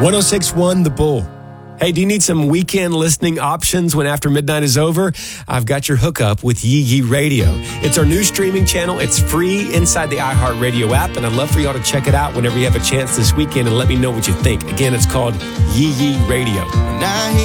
106.1 The Bull. Hey, do you need some weekend listening options when after midnight is over? I've got your hookup with Yee Yee Radio. It's our new streaming channel. It's free inside the iHeartRadio app, and I'd love for y'all to check it out whenever you have a chance this weekend and let me know what you think. Again, it's called Yee Yee Radio.